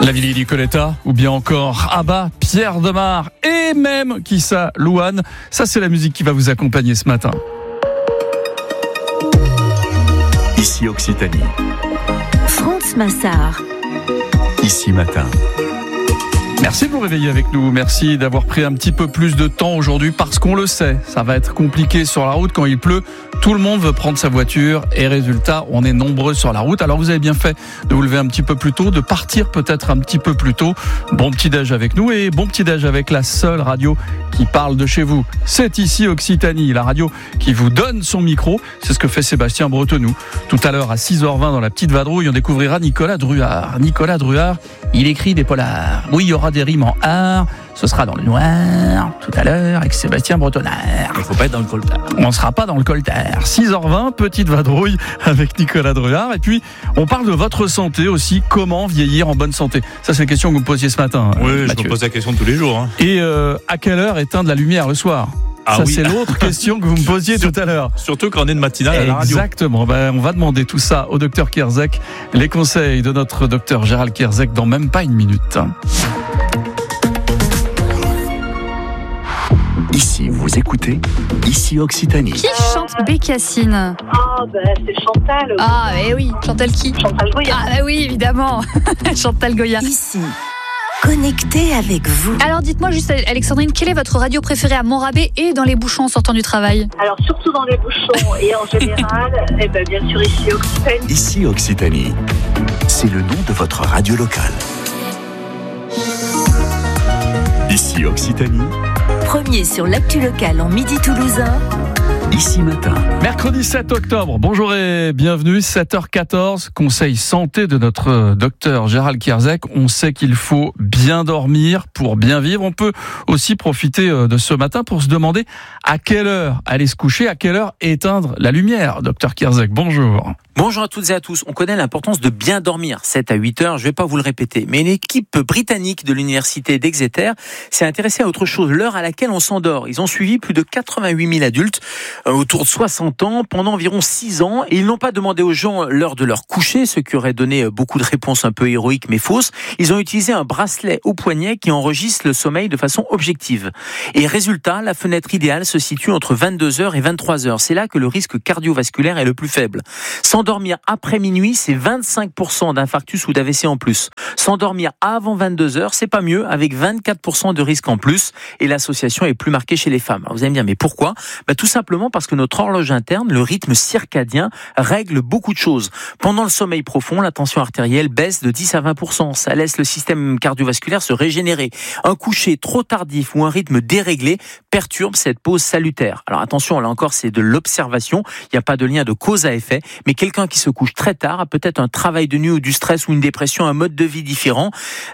La Vili Nicoletta, ou bien encore Abba, Pierre Demar et même Kissa Louane. Ça, c'est la musique qui va vous accompagner ce matin. Ici Occitanie. France Massard. Ici Matin. Merci de vous réveiller avec nous. Merci d'avoir pris un petit peu plus de temps aujourd'hui parce qu'on le sait, ça va être compliqué sur la route quand il pleut. Tout le monde veut prendre sa voiture et résultat, on est nombreux sur la route. Alors vous avez bien fait de vous lever un petit peu plus tôt, de partir peut-être un petit peu plus tôt. Bon petit-déj avec nous et bon petit-déj avec la seule radio qui parle de chez vous. C'est ici Occitanie, la radio qui vous donne son micro. C'est ce que fait Sébastien Bretonneau. Tout à l'heure à 6h20 dans la petite vadrouille, on découvrira Nicolas Druard. Nicolas Druard, il écrit des polars. Oui, il y aura des rimes en art. Ce sera dans le noir, tout à l'heure, avec Sébastien Bretonnard. Il ne faut pas être dans le coltard. On ne sera pas dans le coltard. 6h20, petite vadrouille avec Nicolas Druard. Et puis, on parle de votre santé aussi. Comment vieillir en bonne santé? Ça, c'est la question que vous me posiez ce matin. Oui, Mathieu. je me pose la question tous les jours. Et à quelle heure éteindre la lumière le soir? Ah ça, oui. c'est l'autre question que vous me posiez tout à l'heure. Surtout quand on est de matinale à la radio. Exactement. On va demander tout ça au docteur Kierzek. Les conseils de notre docteur Gérald Kierzek dans même pas une minute. Ici, vous écoutez Ici Occitanie. Qui chante Bécassine? C'est Chantal. Ah, oui. Chantal qui? Chantal Goya. Ah, oui, évidemment. Chantal Goya. Ici, connecté avec vous. Alors, dites-moi juste, Alexandrine, quelle est votre radio préférée à Montrabé et dans les bouchons en sortant du travail? Alors, surtout dans les bouchons et en général, bien sûr, ici Occitanie. Ici Occitanie. C'est le nom de votre radio locale. Ici Occitanie. Premier sur l'actu locale en Midi Toulousain. Ici Matin. Mercredi 7 octobre, bonjour et bienvenue, 7h14, conseil santé de notre docteur Gérald Kierzek. On sait qu'il faut bien dormir pour bien vivre. On peut aussi profiter de ce matin pour se demander à quelle heure aller se coucher, à quelle heure éteindre la lumière. Docteur Kierzek, bonjour. Bonjour à toutes et à tous. On connaît l'importance de bien dormir, 7 à 8 heures, je vais pas vous le répéter. Mais une équipe britannique de l'université d'Exeter s'est intéressée à autre chose, l'heure à laquelle on s'endort. Ils ont suivi plus de 88 000 adultes autour de 60 ans pendant environ 6 ans et ils n'ont pas demandé aux gens l'heure de leur coucher, ce qui aurait donné beaucoup de réponses un peu héroïques mais fausses. Ils ont utilisé un bracelet au poignet qui enregistre le sommeil de façon objective. Et résultat, la fenêtre idéale se situe entre 22h et 23h. C'est là que le risque cardiovasculaire est le plus faible. S'endormir après minuit, c'est 25% d'infarctus ou d'AVC en plus. S'endormir avant 22h, c'est pas mieux, avec 24% de risque en plus. Et l'association est plus marquée chez les femmes. Alors vous allez me dire, mais pourquoi? Tout simplement parce que notre horloge interne, le rythme circadien, règle beaucoup de choses. Pendant le sommeil profond, la tension artérielle baisse de 10 à 20%. Ça laisse le système cardiovasculaire se régénérer. Un coucher trop tardif ou un rythme déréglé perturbe cette pause salutaire. Alors attention, là encore, c'est de l'observation. Il n'y a pas de lien de cause à effet. Mais quelqu'un qui se couche très tard a peut-être un travail de nuit ou du stress ou une dépression, un mode de vie différent.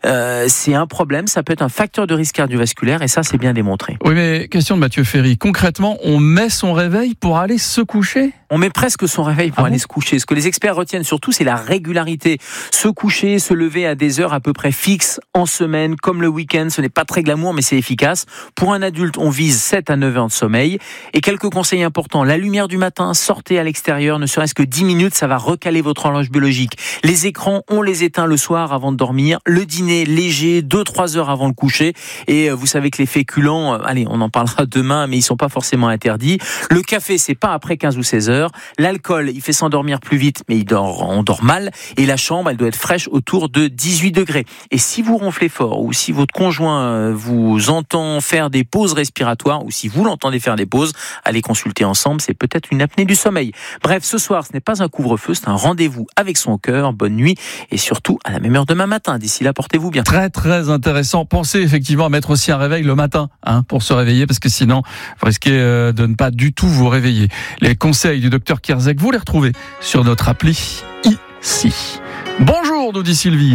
C'est un problème. Ça peut être un facteur de risque cardiovasculaire et ça, c'est bien démontré. Oui, mais question de Mathieu Ferry. Concrètement, on met son réveil pour aller se coucher? On met presque son réveil pour aller se coucher. Ce que les experts retiennent surtout, c'est la régularité. Se coucher, se lever à des heures à peu près fixes en semaine, comme le week-end. Ce n'est pas très glamour, mais c'est efficace. Pour un adulte, on vise 7 à 9 heures de sommeil. Et quelques conseils importants. La lumière du matin, sortez à l'extérieur, ne serait-ce que 10 minutes, ça va recaler votre horloge biologique. Les écrans, on les éteint le soir avant de dormir. Le dîner léger, 2-3 heures avant le coucher. Et vous savez que les féculents, allez, on en parlera demain, mais ils sont pas forcément interdits. Le café, c'est pas après 15 ou 16 heures. L'alcool, il fait s'endormir plus vite, mais on dort mal. Et la chambre, elle doit être fraîche autour de 18 degrés. Et si vous ronflez fort, ou si votre conjoint vous entend faire des pauses respiratoires, ou si vous l'entendez faire des pauses, allez consulter ensemble, c'est peut-être une apnée du sommeil. Bref, ce soir, ce n'est pas un couvre-feu, c'est un rendez-vous avec son cœur. Bonne nuit et surtout à la même heure demain matin. D'ici là, portez-vous bien. Très très intéressant. Pensez effectivement à mettre aussi un réveil le matin pour se réveiller parce que sinon vous risquez de ne pas du tout vous réveiller. Les conseils du docteur Kierzek, vous les retrouvez sur notre appli ici. Bonjour, nous dit Sylvie.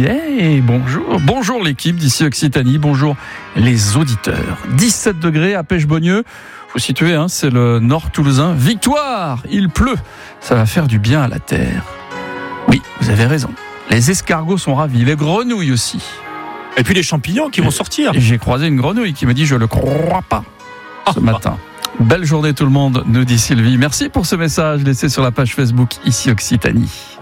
Bonjour l'équipe d'ici Occitanie. Bonjour les auditeurs. 17 degrés à Pêche-Beaunieu. Faut situer, c'est le nord toulousain. Victoire, il pleut. Ça va faire du bien à la terre. Oui, vous avez raison. Les escargots sont ravis, les grenouilles aussi. Et puis les champignons qui vont sortir. J'ai croisé une grenouille qui me dit je le crois pas ce matin. Belle journée tout le monde, nous dit Sylvie. Merci pour ce message laissé sur la page Facebook Ici Occitanie.